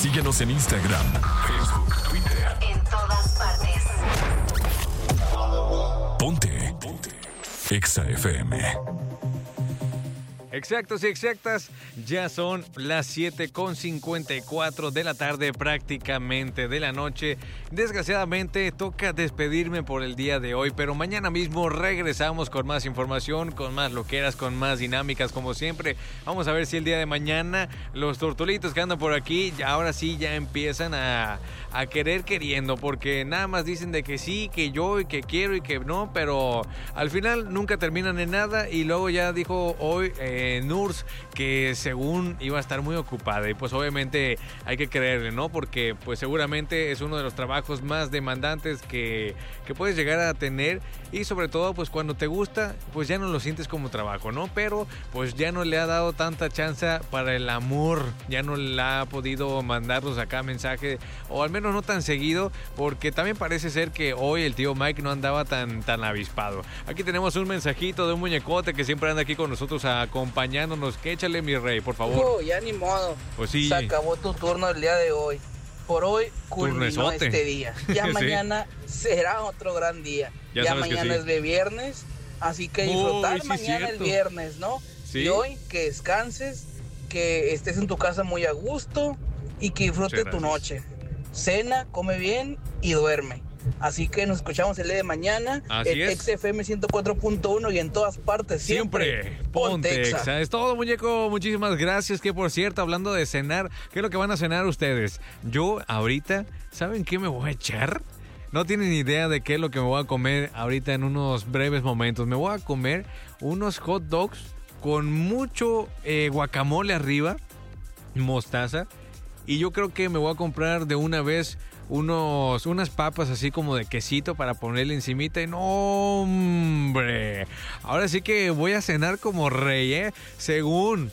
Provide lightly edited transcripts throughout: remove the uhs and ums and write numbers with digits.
Síguenos en Instagram, Facebook, Twitter. En todas partes. Ponte Exa FM. Exactos y exactas, ya son las 7:54 de la tarde, prácticamente de la noche. Desgraciadamente toca despedirme por el día de hoy, pero mañana mismo regresamos con más información, con más loqueras, con más dinámicas como siempre. Vamos a ver si el día de mañana los tortolitos que andan por aquí ahora sí ya empiezan a queriendo, porque nada más dicen de que sí, que yo y que quiero y que no, pero al final nunca terminan en nada. Y luego ya dijo hoy Nurs que según iba a estar muy ocupada, y pues obviamente hay que creerle, ¿no? Porque pues seguramente es uno de los trabajos más demandantes que puedes llegar a tener, y sobre todo pues cuando te gusta pues ya no lo sientes como trabajo, ¿no? Pero pues ya no le ha dado tanta chance para el amor, ya no le ha podido mandarnos acá mensaje, o al menos no tan seguido, porque también parece ser que hoy el tío Mike no andaba tan avispado. Aquí tenemos un mensajito de un muñecote que siempre anda aquí con nosotros acompañándonos. Que échale, mi rey, por favor. Ya ni modo. Pues sí. Se acabó tu turno el día de hoy. Por hoy culminó Turnesote. este día. Ya Sí. Mañana será otro gran día. Ya mañana es de viernes, así que disfrutar sí, mañana cierto. el viernes, ¿no? Sí. Y hoy que descanses, que estés en tu casa muy a gusto y que disfrutes tu noche. Cena, come bien y duerme. Así que nos escuchamos el día de mañana. Así en es. XFM 104.1 y en todas partes. Siempre. Ponte Exa. Es todo, muñeco. Muchísimas gracias. Que por cierto, hablando de cenar, ¿qué es lo que van a cenar ustedes? Yo ahorita, ¿saben qué me voy a echar? No tienen idea de qué es lo que me voy a comer ahorita en unos breves momentos. Me voy a comer unos hot dogs con mucho guacamole arriba, mostaza. Y yo creo que me voy a comprar de una vez unas papas así como de quesito para ponerle encimita. Y no, hombre, ahora sí que voy a cenar como rey, ¿eh? Según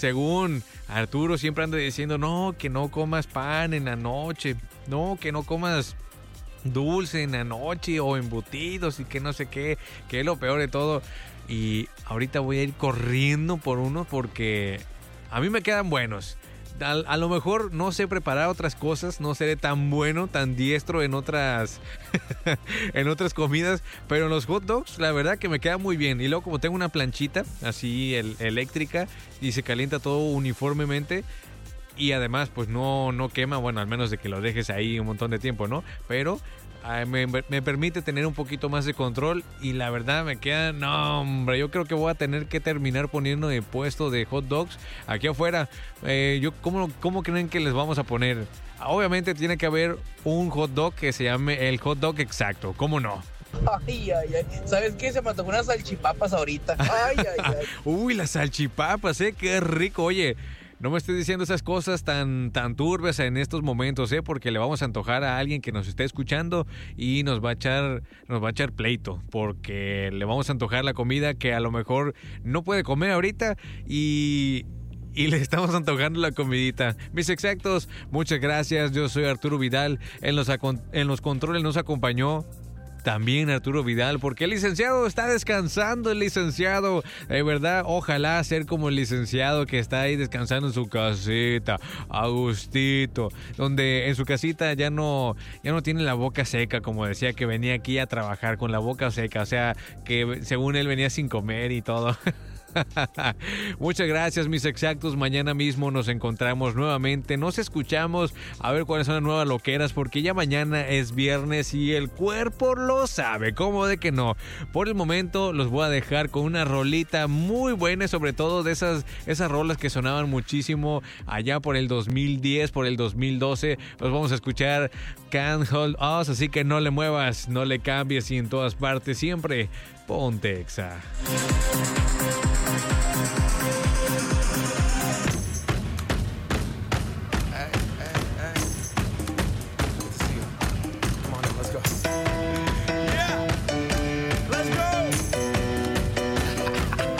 Arturo siempre anda diciendo, no, que no comas pan en la noche, no, que no comas dulce en la noche o embutidos y que no sé qué, que es lo peor de todo. Y ahorita voy a ir corriendo por uno porque a mí me quedan buenos. A lo mejor no sé preparar otras cosas, no seré tan bueno, tan diestro en otras en otras comidas, pero en los hot dogs la verdad que me queda muy bien. Y luego como tengo una planchita así eléctrica y se calienta todo uniformemente, y además pues no quema, bueno, al menos de que lo dejes ahí un montón de tiempo, ¿no? Pero me permite tener un poquito más de control, y la verdad me queda, no hombre, yo creo que voy a tener que terminar poniendo de puesto de hot dogs aquí afuera. ¿Cómo creen que les vamos a poner? Obviamente tiene que haber un hot dog que se llame el hot dog exacto, ¿cómo no? Ay. ¿Sabes qué? Se me antojó unas salchipapas ahorita. Ay. Uy, las salchipapas, qué rico. Oye, no me estés diciendo esas cosas tan turbias en estos momentos, porque le vamos a antojar a alguien que nos esté escuchando y nos va a echar pleito, porque le vamos a antojar la comida que a lo mejor no puede comer ahorita y le estamos antojando la comidita. Mis exactos, muchas gracias. Yo soy Arturo Vidal. En los controles nos acompañó también Arturo Vidal, porque el licenciado está descansando, el licenciado, de verdad, ojalá ser como el licenciado que está ahí descansando en su casita, a gustito, donde en su casita ya no tiene la boca seca, como decía que venía aquí a trabajar con la boca seca, o sea, que según él venía sin comer y todo. Muchas gracias, mis exactos. Mañana mismo nos encontramos nuevamente, nos escuchamos a ver cuáles son las nuevas loqueras, porque ya mañana es viernes y el cuerpo lo sabe, ¿cómo de que no? Por el momento los voy a dejar con una rolita muy buena, sobre todo de esas rolas que sonaban muchísimo allá por el 2010, por el 2012. Los vamos a escuchar, Can't Hold Us, así que no le muevas, no le cambies, y en todas partes siempre ponte Exa.